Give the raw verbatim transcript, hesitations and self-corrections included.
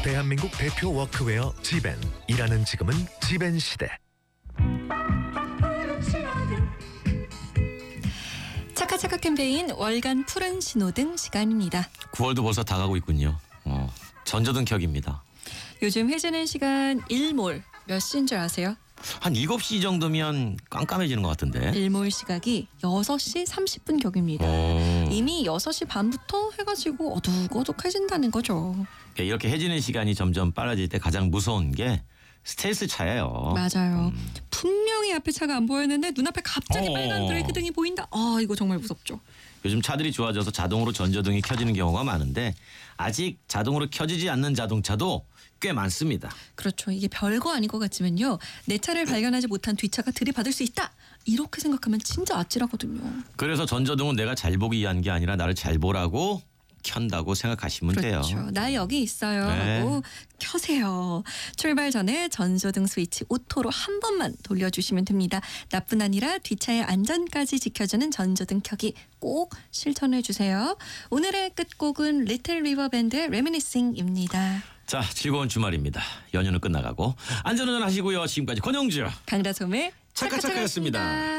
대한민국 대표 워크웨어 지벤. 일하는 지금은 지벤 시대. 차카차카 캠페인 월간 푸른 신호등 시간입니다. 구월도 벌써 다 가고 있군요. 어, 전조등 켜기입니다. 요즘 해지는 시간 일몰 몇 시인 줄 아세요? 한 일곱 시 정도면 깜깜해지는 것 같은데. 일몰 시각이 여섯 시 삼십 분 격입니다. 어. 이미 여섯 시 반부터 해가지고 어둑어둑해진다는 거죠. 이렇게 해지는 시간이 점점 빨라질 때 가장 무서운 게 스트레스 차예요. 맞아요. 음. 분명히 앞에 차가 안 보였는데 눈앞에 갑자기 어. 빨간 브레이크 등이 보인다. 아, 이거 정말 무섭죠. 요즘 차들이 좋아져서 자동으로 전조등이 켜지는 경우가 많은데 아직 자동으로 켜지지 않는 자동차도 꽤 많습니다. 그렇죠. 이게 별거 아닌 것 같지만요. 내 차를 발견하지 못한 뒤차가 들이받을 수 있다. 이렇게 생각하면 진짜 아찔하거든요. 그래서 전조등은 내가 잘 보기 위한 게 아니라 나를 잘 보라고 켠다고 생각하시면 그렇죠. 돼요. 나 여기 있어요 네. 하고 켜세요. 출발 전에 전조등 스위치 오토로 한 번만 돌려주시면 됩니다. 나뿐 아니라 뒷차의 안전까지 지켜주는 전조등 켜기 꼭 실천해 주세요. 오늘의 끝곡은 리틀 리버 밴드의 레미니싱입니다. 자, 즐거운 주말입니다. 연휴는 끝나가고 안전운전 하시고요. 지금까지 권영주 강다솜의 차카차카였습니다. 차카차카였습니다.